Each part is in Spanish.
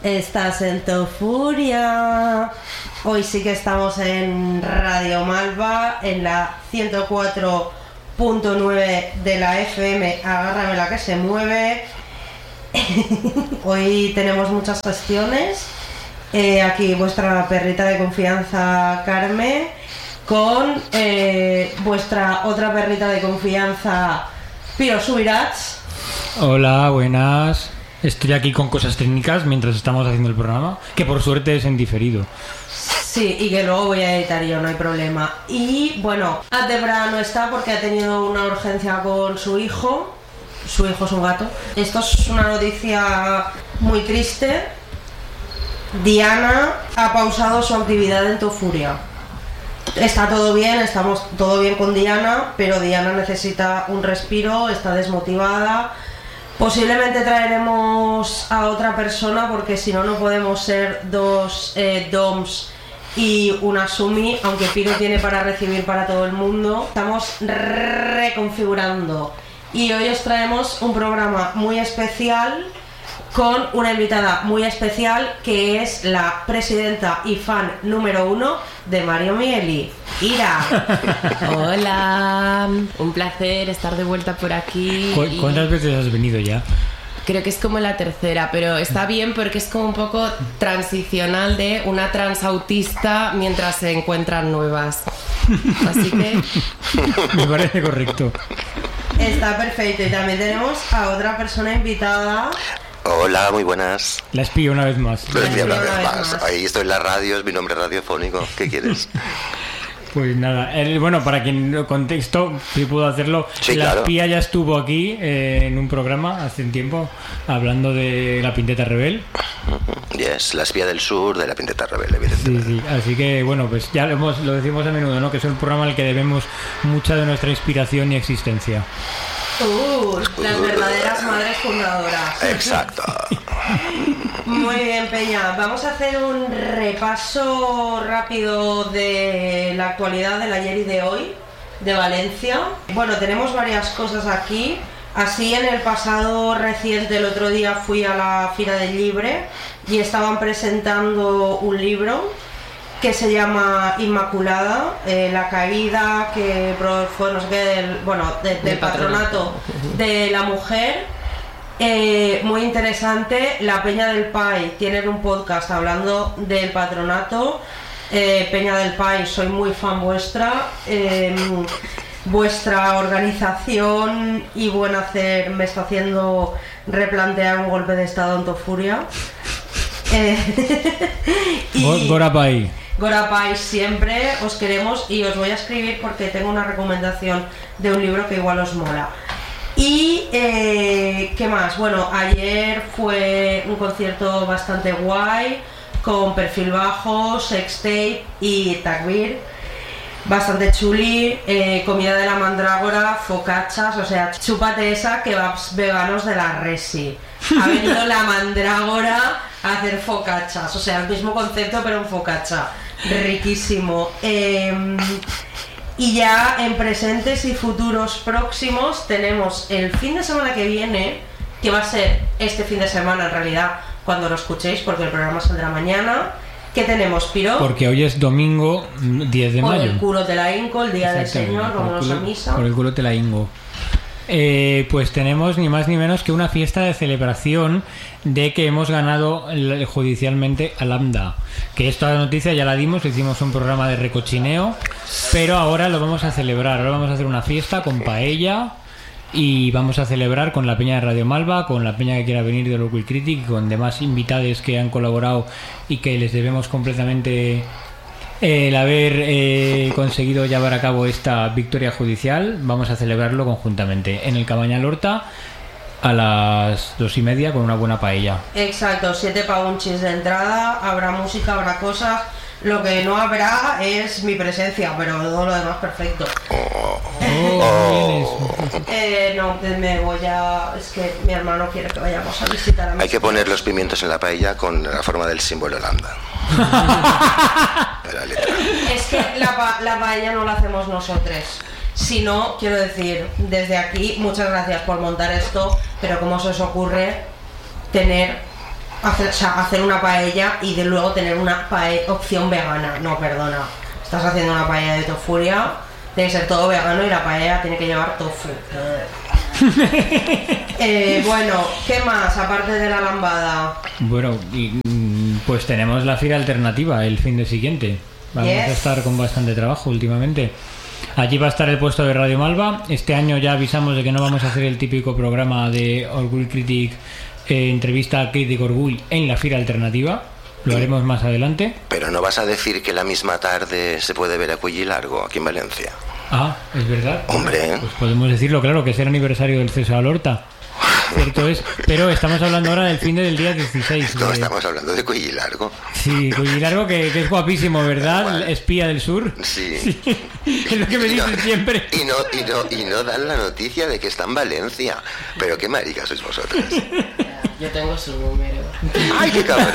Estás en Tofuria. Hoy sí que estamos en Radio Malva, en la 104.9 de la FM. Agárrame la que se mueve. Hoy tenemos muchas gestiones. Aquí vuestra perrita de confianza, Carmen, con vuestra otra perrita de confianza, Piro Subirats. Hola, buenas. Estoy aquí con cosas técnicas mientras estamos haciendo el programa, que por suerte es en diferido. Sí, y que luego voy a editar yo, no hay problema. Y bueno, Adebra no está porque ha tenido una urgencia con su hijo. Su hijo es un gato. Esto es una noticia muy triste. Diana ha pausado su actividad en Tofuria. Está todo bien, estamos todo bien con Diana, pero Diana necesita un respiro, está desmotivada. Posiblemente traeremos a otra persona porque si no, no podemos ser dos DOMs y una Sumi, aunque Piro tiene para recibir para todo el mundo. Estamos reconfigurando y hoy os traemos un programa muy especial con una invitada muy especial que es la presidenta y fan número 1 de Mario Mieli, Ira. Hola, un placer estar de vuelta por aquí. ¿Cuántas veces has venido ya? Creo que es como la tercera, pero está bien porque es como un poco transicional de una transautista mientras se encuentran nuevas. Así que... Me parece correcto. Está perfecto. Y también tenemos a otra persona invitada. Hola, muy buenas. La espío una vez más. Una vez más. Ahí estoy en la radio, es mi nombre radiofónico. ¿Qué quieres? Pues nada, bueno, para quien no contexto, si puedo hacerlo, sí, la claro. espía ya estuvo aquí en un programa hace un tiempo hablando de la Pinteta Rebel. Yes, la espía del sur de la Pinteta Rebel, evidentemente. Sí, así que bueno, pues ya lo decimos a menudo, ¿no? Que es un programa al que debemos mucha de nuestra inspiración y existencia. Las verdaderas madres fundadoras. Exacto. Muy bien, Peña. Vamos a hacer un repaso rápido de la actualidad del ayer y de hoy de Valencia. Bueno, tenemos varias cosas aquí. Así, en el pasado reciente, el otro día fui a la Fira del Libre y estaban presentando un libro que se llama Inmaculada, la caída que fue, no sé qué, del patronato de la mujer. Muy interesante. La Peña del Pai tienen un podcast hablando del patronato. Peña del Pai, soy muy fan vuestra. Vuestra organización y buen hacer me está haciendo replantear un golpe de estado en Tofuria. Gorapai. Gorapai, siempre os queremos y os voy a escribir porque tengo una recomendación de un libro que igual os mola. Y ¿qué más? Bueno, ayer fue un concierto bastante guay con Perfil Bajo, Sextape y Takbir, bastante chuli. Comida de la mandrágora, focachas, o sea, chúpate esa, kebabs veganos de la Resi. Ha venido la mandrágora a hacer focachas, o sea, el mismo concepto pero en focacha, riquísimo. Y ya en presentes y futuros próximos tenemos el fin de semana que viene, que va a ser este fin de semana en realidad cuando lo escuchéis porque el programa saldrá mañana. ¿Qué tenemos, Piro? Porque hoy es domingo 10 de mayo. Por el culo te la hinco, el día del Señor, vámonos a misa. Por el culo te la hingo. Pues tenemos ni más ni menos que una fiesta de celebración de que hemos ganado judicialmente a Lambda. Que esta noticia ya la dimos, hicimos un programa de recochineo, pero ahora lo vamos a celebrar. Ahora vamos a hacer una fiesta con paella y vamos a celebrar con la peña de Radio Malva, con la peña que quiera venir de Local Critic y con demás invitados que han colaborado y que les debemos completamente el haber conseguido llevar a cabo esta victoria judicial. Vamos a celebrarlo conjuntamente en el Cabañal Horta a las 2:30 con una buena paella. Exacto, 7 paunchis de entrada, habrá música, habrá cosas. Lo que no habrá es mi presencia, pero todo lo demás perfecto. No, me voy a... Es que mi hermano quiere que vayamos a visitar a mi... Hay que poner los pimientos en la paella con la forma del símbolo lambda. La letra. Es que la paella no la hacemos nosotros. Si no, quiero decir, desde aquí, muchas gracias por montar esto, pero ¿cómo se os ocurre tener hacer una paella y de luego tener una opción vegana. No, perdona. Estás haciendo una paella de tofuria, tiene que ser todo vegano y la paella tiene que llevar tofu. Bueno, ¿qué más aparte de la lambada? Bueno, pues tenemos la Fira Alternativa el fin de siguiente. Vamos a estar con bastante trabajo últimamente. Allí va a estar el puesto de Radio Malva. Este año ya avisamos de que no vamos a hacer el típico programa de Orgull Critic, entrevista a Critic Orgull en la Fira Alternativa. Lo haremos más adelante. Pero no vas a decir que la misma tarde se puede ver a Cuello Largo aquí en Valencia. Ah, es verdad. Hombre. Pues podemos decirlo, claro, que es el aniversario del César Alhorta. Cierto es, pero estamos hablando ahora del fin del día 16. No, estamos hablando de Cuello Largo. Sí, Cuello Largo, que es guapísimo, ¿verdad? Igual. Espía del sur. Sí. Es lo que me dicen siempre. Y no dan la noticia de que está en Valencia. Pero qué maricas sois vosotros. Yo tengo su número. ¡Ay, qué cabrón!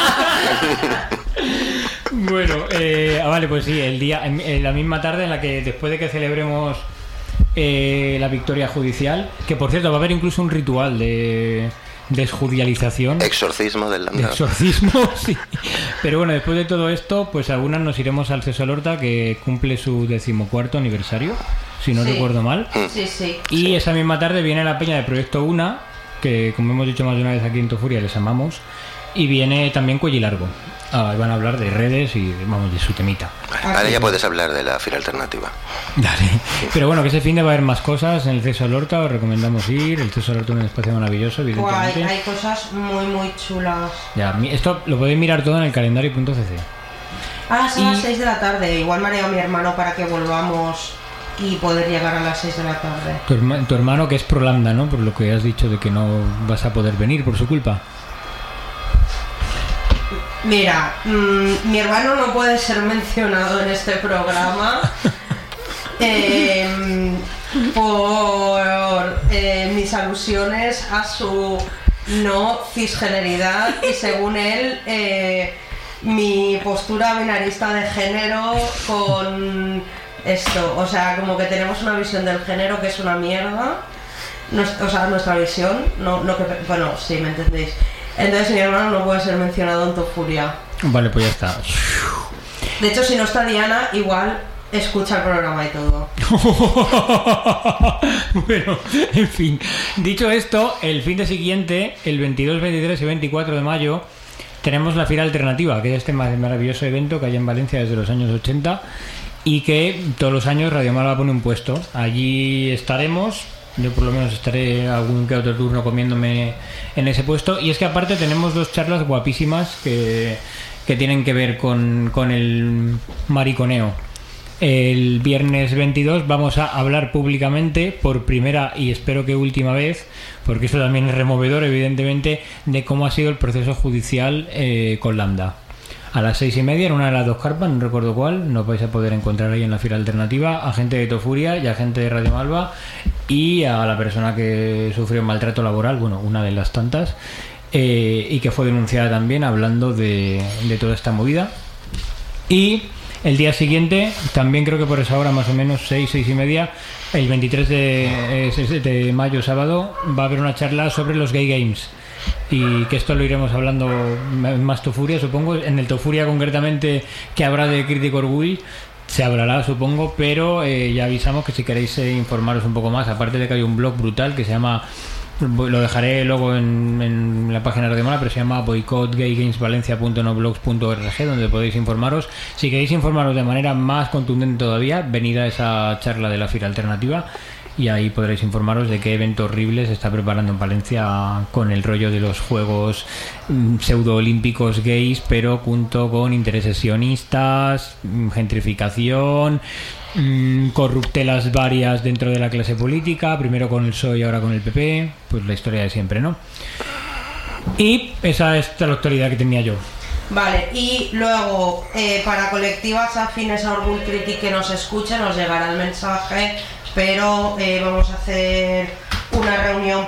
Bueno, vale, pues sí, el día, en la misma tarde en la que después de que celebremos la victoria judicial, que por cierto va a haber incluso un ritual de desjudicialización. Exorcismo del Landa. Exorcismo, sí. Pero bueno, después de todo esto, pues algunas nos iremos al César Alhorta, que cumple su 14º aniversario, si no recuerdo mal. Sí. Y esa misma tarde viene la peña de Proyecto Una, que como hemos dicho más de una vez aquí en Tofuria, les amamos. Y viene también Cuello Largo. Van a hablar de redes y vamos de su temita. Vale, ya puedes hablar de la Fira Alternativa. Dale. Pero bueno, que ese fin de va a haber más cosas en el César Alhorta, os recomendamos ir. El César Alhorta es un espacio maravilloso, evidentemente. Hay cosas muy chulas. Ya, esto lo podéis mirar todo en el calendario.cc. Son las 6 de la tarde. Igual mareo a mi hermano para que volvamos y poder llegar a las 6 de la tarde. Tu hermano, que es pro lambda, ¿no? Por lo que has dicho de que no vas a poder venir por su culpa. Mira, mi hermano no puede ser mencionado en este programa por mis alusiones a su no cisgeneridad y según él mi postura binarista de género con esto, o sea, como que tenemos una visión del género que es una mierda, nuestra visión, bueno, sí, me entendéis. Entonces mi hermano no puede ser mencionado en Tofuria. Vale, pues ya está. De hecho, si no está Diana, igual escucha el programa y todo. Bueno, en fin. Dicho esto, el fin de siguiente, el 22, 23 y 24 de mayo, tenemos la Fira Alternativa, que es este maravilloso evento que hay en Valencia desde los años 80 y que todos los años Radio Malva pone un puesto. Allí estaremos. Yo por lo menos estaré algún que otro turno comiéndome en ese puesto. Y es que aparte tenemos 2 charlas guapísimas que tienen que ver con el mariconeo. El viernes 22 vamos a hablar públicamente por primera y espero que última vez, porque eso también es removedor evidentemente, de cómo ha sido el proceso judicial con Lambda. A las 6:30 en una de las 2 carpas, no recuerdo cuál, nos vais a poder encontrar ahí en la Fira Alternativa a gente de Tofuria y a gente de Radio Malva y a la persona que sufrió maltrato laboral, bueno, una de las tantas, y que fue denunciada también hablando de toda esta movida. Y el día siguiente, también creo que por esa hora más o menos, 6:30, el 23 de mayo, sábado, va a haber una charla sobre los Gay Games. Y que esto lo iremos hablando más Tofuria, supongo. En el Tofuria concretamente, que habrá de Critic Orgull, se hablará, supongo, pero ya avisamos que si queréis informaros un poco más, aparte de que hay un blog brutal que se llama, lo dejaré luego en la página de Mola, pero se llama boicotgaygamesvalencia.noblogs.org, donde podéis informaros. Si queréis informaros de manera más contundente todavía, venid a esa charla de la Fira Alternativa y ahí podréis informaros de qué evento horrible se está preparando en Valencia con el rollo de los juegos pseudo-olímpicos gays, pero junto con intereses sionistas, gentrificación, corruptelas varias dentro de la clase política, primero con el PSOE y ahora con el PP, pues la historia de siempre, ¿no? Y esa es la actualidad que tenía yo. Vale, y luego para colectivas afines a Orgull Critic que nos escuchen, nos llegará el mensaje, pero vamos a hacer una reunión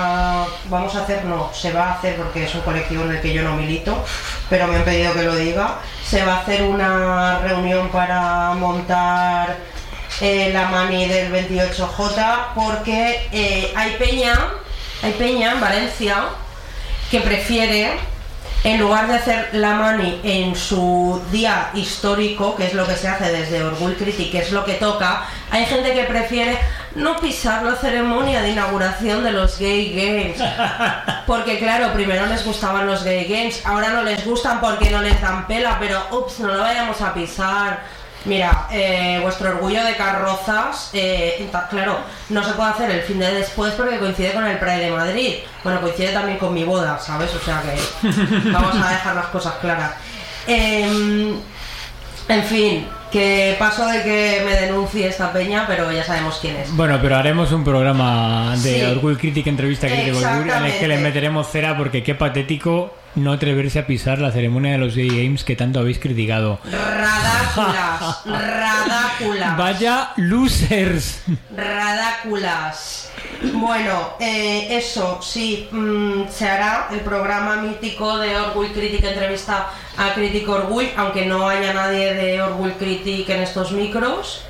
se va a hacer porque es un colectivo en el que yo no milito, pero me han pedido que lo diga. Se va a hacer una reunión para montar la mani del 28J porque hay peña en Valencia que prefiere en lugar de hacer la mani en su día histórico, que es lo que se hace desde Orgullo Critic, que es lo que toca, hay gente que prefiere no pisar la ceremonia de inauguración de los Gay Games. Porque claro, primero les gustaban los Gay Games, ahora no les gustan porque no les dan pela, pero ups, no lo vayamos a pisar. Mira, vuestro orgullo de carrozas, claro, no se puede hacer el fin de después porque coincide con el Pride de Madrid. Bueno, coincide también con mi boda, ¿sabes? O sea que vamos a dejar las cosas claras. En fin, que paso de que me denuncie esta peña, pero ya sabemos quién es. Bueno, pero haremos un programa de Sí. Orgullo Critic, entrevista Critic Orgullo, en el que le meteremos cera porque qué patético no atreverse a pisar la ceremonia de los Gay Games que tanto habéis criticado. Radáculas, radáculas. Vaya losers. Radáculas. Bueno, eso sí, se hará el programa mítico de Orgullo Critic, entrevista a Critic Orgullo, aunque no haya nadie de Orgullo Critic en estos micros.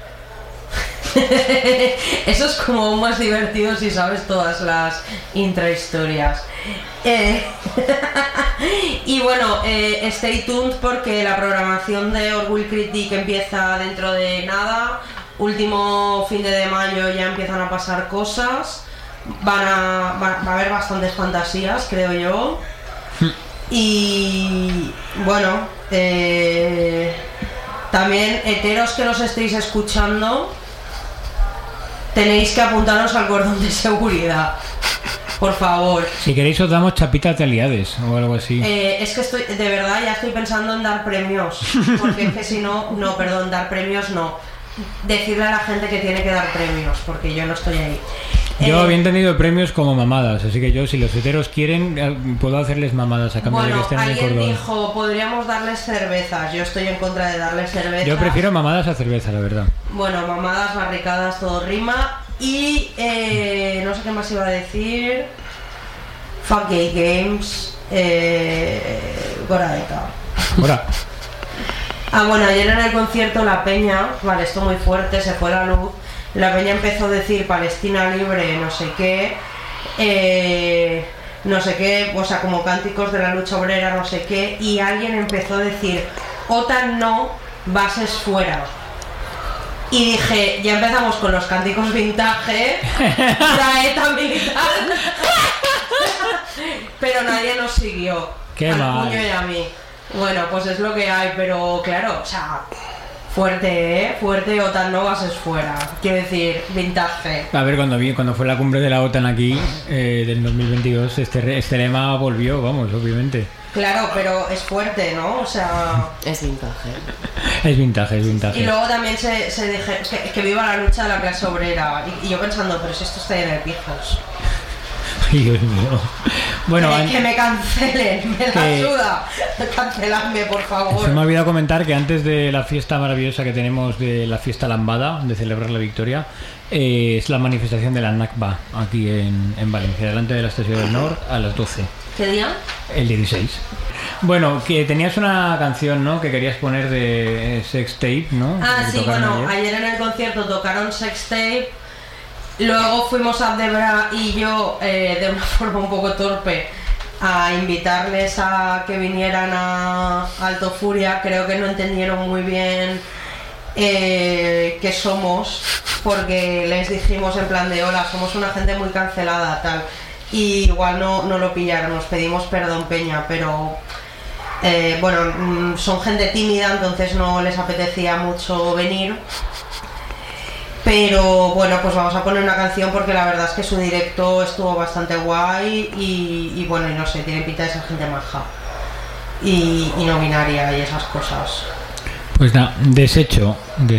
Eso es como más divertido si sabes todas las intrahistorias. Y bueno, stay tuned porque la programación de Orgullo Critic empieza dentro de nada. Último fin de mayo ya empiezan a pasar cosas. Va a haber bastantes fantasías, creo yo. Y bueno, también heteros que nos estéis escuchando, tenéis que apuntaros al cordón de seguridad, por favor. Si queréis os damos chapitas de aliades o algo así. Es que estoy, de verdad, ya estoy pensando en dar premios, porque es que si no, perdón, dar premios no. Decirle a la gente que tiene que dar premios, porque yo no estoy ahí. Yo había entendido premios como mamadas, así que yo, si los heteros quieren, puedo hacerles mamadas a cambio de que estén en el alguien cordón. dijo, podríamos darles cervezas. Yo estoy en contra de darles cervezas. Yo prefiero mamadas a cerveza, la verdad. Bueno, mamadas, barricadas, todo rima. Y no sé qué más iba a decir. Fuck Gay Games. Goraeta. Ahora, Bueno, ayer en el concierto la peña, vale, esto muy fuerte, se fue la luz. La peña empezó a decir Palestina libre, no sé qué, o sea, como cánticos de la lucha obrera, no sé qué, y alguien empezó a decir OTAN no, bases fuera. Y dije, ya empezamos con los cánticos vintage, la ETA militar. Pero nadie nos siguió. Qué al mal. puño y a mí. Bueno, pues es lo que hay, pero claro, o sea, fuerte, fuerte, OTAN no, bases fuera. Quiero decir, vintage. a ver, cuando fue la cumbre de la OTAN aquí, del 2022, este lema volvió, vamos, obviamente. Claro, pero es fuerte, ¿no? O sea... Es vintage. Es vintage, es vintage. Y luego también se dije que viva la lucha de la clase obrera. Y yo pensando, pero si esto está lleno de pijos. Dios mío. Bueno, Que me cancelen, me la ayuda. Canceladme, por favor. se me ha olvidado comentar que antes de la fiesta maravillosa que tenemos de la fiesta lambada, de celebrar la victoria, es la manifestación de la Nakba aquí en Valencia, delante de la Estación del Norte, a las 12. ¿Qué día? El 16. Bueno, que tenías una canción, ¿no? Que querías poner de Sex Tape, ¿no? Ah, Que sí, tocaron bueno, ayer en el concierto tocaron Sex Tape. Luego fuimos a Debra y yo, de una forma un poco torpe, a invitarles a que vinieran a Alto Furia. Creo que no entendieron muy bien qué somos, porque les dijimos en plan de hola, somos una gente muy cancelada, tal. Y igual no lo pillaron, nos pedimos perdón, peña, pero bueno, son gente tímida, entonces no les apetecía mucho venir. Pero bueno, pues vamos a poner una canción porque la verdad es que su directo estuvo bastante guay y bueno, y no sé, tiene pinta de ser gente maja y no binaria y esas cosas. Pues nada, deshecho